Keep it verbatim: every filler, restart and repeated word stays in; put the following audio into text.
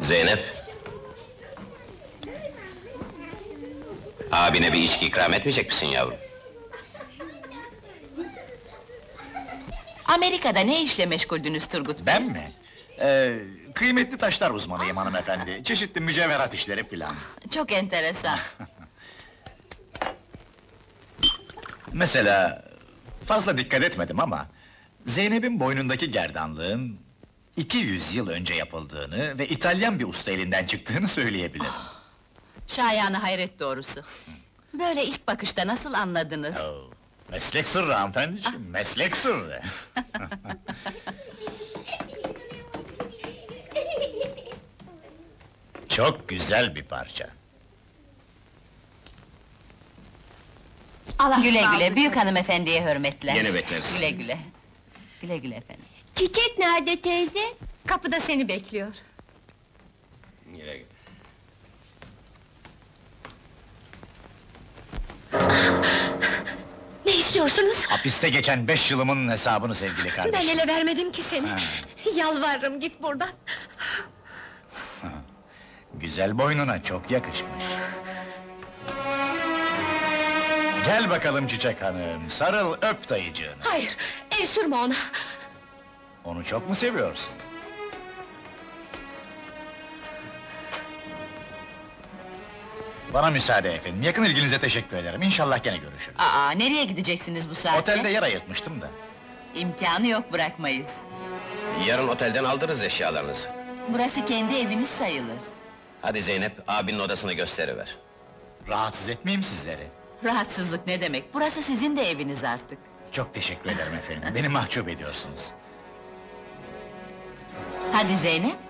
Zeynep! Abine bir içki ikram etmeyecek misin yavrum? Amerika'da ne işle meşguldünüz Turgut Bey? Ben mi? Ee, kıymetli taşlar uzmanıyım hanımefendi. Çeşitli mücevherat işleri filan. Çok enteresan. Mesela, fazla dikkat etmedim ama... Zeynep'in boynundaki gerdanlığın... iki yüz yıl önce yapıldığını ve İtalyan bir usta elinden çıktığını söyleyebilirim. Şayanı hayret doğrusu. Böyle ilk bakışta nasıl anladınız? Oo, meslek sırrı hanımefendiciğim, meslek sırrı. Çok güzel bir parça. Allah Güle güle, sağlık. büyük hanımefendiye hürmetler. Gene bekleriz. Güle güle. Güle güle efendim. Çiçek nerede teyze? Kapıda seni bekliyor. Güle güle. Ne istiyorsunuz? Hapiste geçen beş yılımın hesabını sevgili Ben kardeşim. ele vermedim ki seni. Yalvarırım git buradan. Güzel boynuna çok yakışmış. Gel bakalım Çiçek Hanım, sarıl öp dayıcığını. Hayır, el sürme ona. Onu çok mu seviyorsun? Bana müsaade efendim, yakın ilginize teşekkür ederim. İnşallah gene görüşürüz. Aa, nereye gideceksiniz bu saatte? Otelde yer ayırtmıştım da. İmkanı yok, bırakmayız. Yarın otelden aldırırız eşyalarınızı. Burası kendi eviniz sayılır. Hadi Zeynep, abinin odasını gösteriver. Rahatsız etmeyeyim sizleri. Rahatsızlık ne demek? Burası sizin de eviniz artık. Çok teşekkür ederim efendim, beni mahcup ediyorsunuz. Hadi Zeynep.